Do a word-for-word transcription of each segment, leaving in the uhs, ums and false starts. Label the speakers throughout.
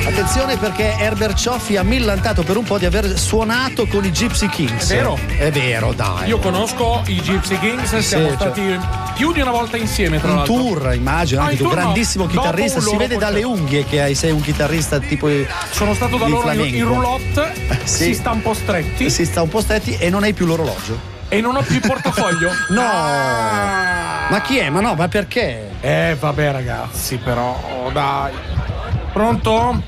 Speaker 1: Attenzione perché Herbert Cioffi ha millantato per un po' di aver suonato con i Gypsy Kings.
Speaker 2: È vero?
Speaker 1: È vero, dai.
Speaker 2: Io conosco i Gypsy Kings, siamo
Speaker 1: Sì,
Speaker 2: stati
Speaker 1: cioè,
Speaker 2: più di una volta insieme, tra
Speaker 1: un
Speaker 2: l'altro.
Speaker 1: tour, immagino,
Speaker 2: Ah,
Speaker 1: anche
Speaker 2: in
Speaker 1: tu,
Speaker 2: tour no.
Speaker 1: grandissimo
Speaker 2: Dopo
Speaker 1: chitarrista,
Speaker 2: un
Speaker 1: si
Speaker 2: loro
Speaker 1: vede dalle
Speaker 2: concerto.
Speaker 1: unghie che sei un chitarrista tipo
Speaker 2: Sono stato da
Speaker 1: di
Speaker 2: loro in,
Speaker 1: flamenco.
Speaker 2: in roulotte,
Speaker 1: Sì.
Speaker 2: si sta un po' stretti
Speaker 1: Si sta un po' stretti e non hai più l'orologio.
Speaker 2: e non ho più il portafoglio.
Speaker 1: No!
Speaker 2: Ah.
Speaker 1: Ma chi è? Ma no, ma perché?
Speaker 2: Eh vabbè ragazzi, però dai. Pronto?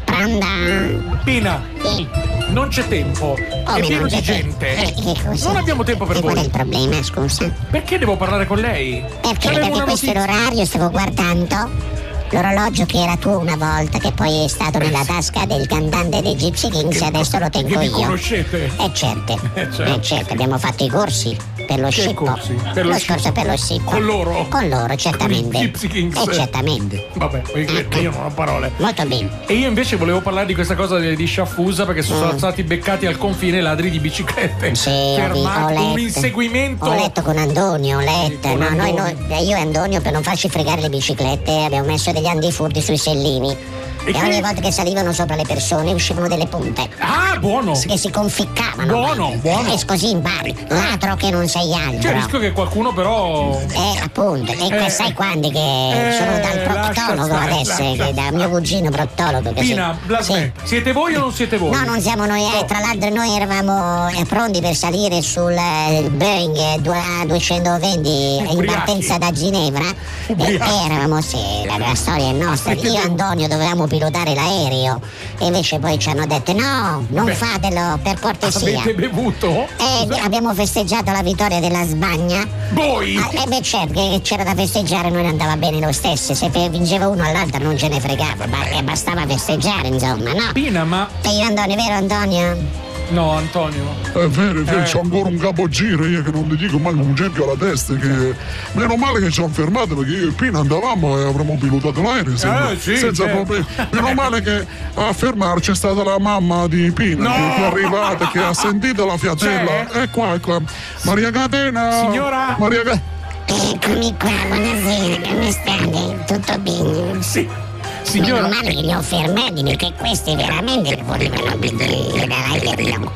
Speaker 2: Pina,
Speaker 3: Sì.
Speaker 2: non c'è tempo,
Speaker 3: Come
Speaker 2: è pieno
Speaker 3: non
Speaker 2: di
Speaker 3: c'è
Speaker 2: gente.
Speaker 3: tempo? Eh, che cosa?
Speaker 2: Non abbiamo tempo per
Speaker 3: E qual è
Speaker 2: voi.
Speaker 3: il problema, scusa?
Speaker 2: Perché devo parlare con lei?
Speaker 3: Perché?
Speaker 2: C'avevo
Speaker 3: Perché
Speaker 2: una
Speaker 3: questo è
Speaker 2: notizia.
Speaker 3: l'orario, stavo guardando l'orologio che era tuo una volta, che poi è stato nella tasca del cantante dei Gypsy Kings, e adesso lo tengo
Speaker 2: Che mi
Speaker 3: io.
Speaker 2: conoscete?
Speaker 3: Eh certo,
Speaker 2: Eh, certo.
Speaker 3: eh certo, abbiamo fatto i corsi per lo
Speaker 2: Che
Speaker 3: scippo.
Speaker 2: corsi? Per lo
Speaker 3: lo
Speaker 2: scippo?
Speaker 3: scorso per lo scippo.
Speaker 2: Con loro?
Speaker 3: Con loro, certamente.
Speaker 2: Con i Gypsy Kings?
Speaker 3: Eh certamente.
Speaker 2: Vabbè, io non ho parole.
Speaker 3: Molto bene.
Speaker 2: E io invece volevo parlare di questa cosa di, di Sciaffusa, perché sono
Speaker 3: Mm.
Speaker 2: stati beccati al confine ladri di biciclette.
Speaker 3: Sì, ho, vi-
Speaker 2: Fermati,
Speaker 3: ho letto.
Speaker 2: un inseguimento.
Speaker 3: Ho letto con Antonio, ho letto.
Speaker 2: Sì, con
Speaker 3: No, noi,
Speaker 2: Antonio.
Speaker 3: noi- io e Antonio, per non farci fregare le biciclette, abbiamo messo degli antifurti sui sellini.
Speaker 2: E
Speaker 3: E,
Speaker 2: che-
Speaker 3: ogni volta che salivano sopra le persone uscivano delle punte.
Speaker 2: Ah, buono!
Speaker 3: Che si conficcavano.
Speaker 2: Buono,
Speaker 3: ma-
Speaker 2: buono.
Speaker 3: E così impari. Ladro che non sei altro.
Speaker 2: C'è il rischio che qualcuno però.
Speaker 3: Eh, appunto, e
Speaker 2: Eh.
Speaker 3: sai quando che
Speaker 2: Eh,
Speaker 3: sono dal
Speaker 2: lascia
Speaker 3: proctologo
Speaker 2: stare,
Speaker 3: adesso,
Speaker 2: lascia
Speaker 3: che da mio cugino proctologo. Che
Speaker 2: Pina,
Speaker 3: sì.
Speaker 2: Blasme,
Speaker 3: Sì.
Speaker 2: siete voi o non siete voi?
Speaker 3: No, non siamo noi, eh,
Speaker 2: No.
Speaker 3: tra l'altro noi eravamo eh, pronti per salire sul eh, Boeing eh, due- duecentoventi in
Speaker 2: Ubriachi.
Speaker 3: partenza da Ginevra e,
Speaker 2: Ubriachi.
Speaker 3: e eravamo, sì, la, la storia è nostra. Io e Antonio dovevamo pilotare l'aereo e invece poi ci hanno detto no, non
Speaker 2: Beh,
Speaker 3: fatelo per cortesia.
Speaker 2: Avete bevuto?
Speaker 3: E abbiamo festeggiato la vittoria della Sbagna.
Speaker 2: Voi?
Speaker 3: Ah, e beh certo che c'era da festeggiare, noi andava bene lo stesso, se pe- vinceva uno all'altro non ce ne fregava, ma eh, bastava festeggiare insomma, no?
Speaker 2: Pina, ma.
Speaker 3: E io Antonio, vero Antonio?
Speaker 2: No, Antonio.
Speaker 4: È vero, è vero,
Speaker 2: Eh.
Speaker 4: c'ho ancora un capogiro io che non ti dico manco un cerchio alla testa, che meno male che ci hanno fermato perché io e Pina andavamo e avremmo pilotato l'aereo senza,
Speaker 2: Eh, sì,
Speaker 4: senza
Speaker 2: certo.
Speaker 4: problemi. Meno male che a fermarci è stata la mamma di Pina
Speaker 2: No!
Speaker 4: che è arrivata, che ha sentito la fiatella.
Speaker 2: C'è?
Speaker 4: È qua, è qua. Maria Catena!
Speaker 2: Signora?
Speaker 4: Maria Catena!
Speaker 3: Eccomi qua, buonasera, come state? Tutto bene?
Speaker 2: Sì.
Speaker 3: Meno
Speaker 2: Signora.
Speaker 3: male che li ho fermati perché questi veramente li volevano pilotare l'aereo.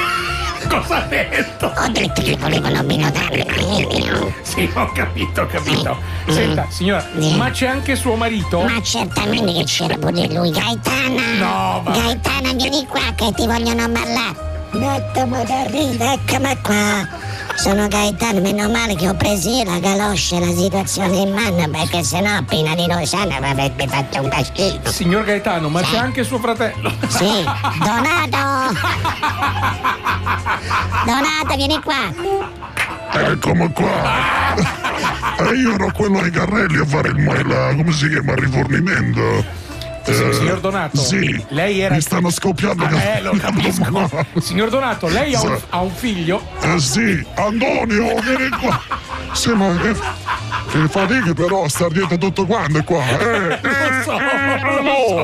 Speaker 2: Cosa ha detto?
Speaker 3: Ho detto che volevano pilotare l'aereo.
Speaker 2: Sì, ho capito, ho capito. Senta, signora,
Speaker 3: Sì.
Speaker 2: ma c'è anche suo marito?
Speaker 3: Ma certamente che c'era pure lui, Gaetana!
Speaker 2: No, va-
Speaker 3: Gaetana, vieni qua che ti vogliono ballare! Un attimo d'arrivo, eccomi qua! Sono Gaetano, meno male che ho preso io la galoscia e la situazione in mano, perché sennò appena di Rosana mi avrebbe fatto un cascino.
Speaker 2: Signor Gaetano, ma c'è anche suo fratello?
Speaker 3: Sì, Donato! Donato, vieni qua!
Speaker 4: Eccomi qua! E io ero quello ai carrelli a fare il, il come si chiama, il rifornimento.
Speaker 2: Sì, signor Donato,
Speaker 4: Sì,
Speaker 2: lei era.
Speaker 4: mi stanno scoppiando.
Speaker 2: Ah, eh, lo capisco. Signor Donato, lei ha un,
Speaker 4: Sì.
Speaker 2: ha un figlio?
Speaker 4: Eh sì, Antonio, vieni qua. Sì, ma che, che fatica però a star dietro tutto quanto qua. Eh,
Speaker 2: Non so,
Speaker 4: eh,
Speaker 2: non lo
Speaker 4: no.
Speaker 2: so.